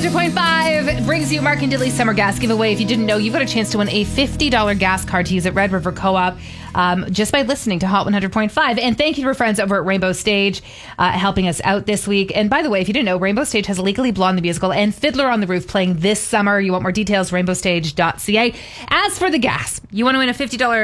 100.5 brings you Mark and Dilly's Summer Gas Giveaway. If you didn't know, you've got a chance to win a $50 gas card to use at Red River Co-op just by listening to Hot 100.5. And thank you to our friends over at Rainbow Stage helping us out this week. And by the way, if you didn't know, Rainbow Stage has Legally Blonde the musical and Fiddler on the Roof playing this summer. You want more details, rainbowstage.ca. As for the gas, you want to win a $50